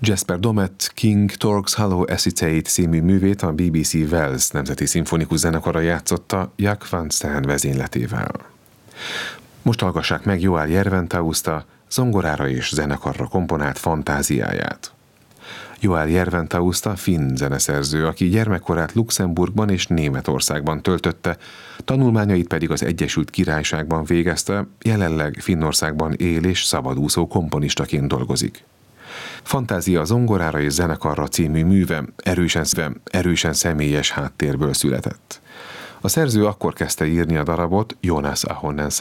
Jasper Domet King Torgs Hollow Acetate című művét a BBC Wells Nemzeti Szimfonikus Zenekara játszotta Jaak van Steen vezényletével. Most hallgassák meg Joel Järventausta zongorára és zenekarra komponált fantáziáját. Joel Järventausta finn zeneszerző, aki gyermekkorát Luxemburgban és Németországban töltötte, tanulmányait pedig az Egyesült Királyságban végezte, jelenleg Finnországban él és szabadúszó komponistaként dolgozik. Fantázia zongorára és zenekarra című műve erősen személyes háttérből született. A szerző akkor kezdte írni a darabot Jonas Ahonen